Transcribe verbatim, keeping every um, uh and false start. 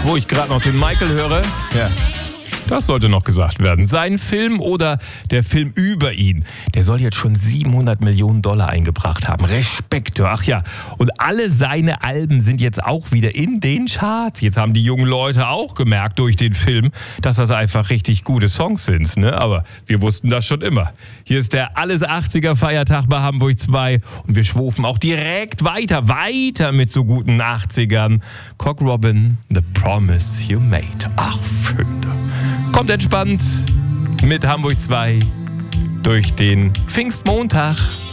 Wo ich gerade noch den Michael höre. Ja. Das sollte noch gesagt werden. Sein Film oder der Film über ihn, der soll jetzt schon siebenhundert Millionen Dollar eingebracht haben. Respekt. Ach ja, und alle seine Alben sind jetzt auch wieder in den Charts. Jetzt haben die jungen Leute auch gemerkt durch den Film, dass das einfach richtig gute Songs sind. Ne? Aber wir wussten das schon immer. Hier ist der Alles achtziger Feiertag bei Hamburg zwei und wir schwufen auch direkt weiter, weiter mit so guten achtzigern. Cock Robin, The Promise You Made. Ach, schön. Kommt entspannt mit Hamburg zwei durch den Pfingstmontag.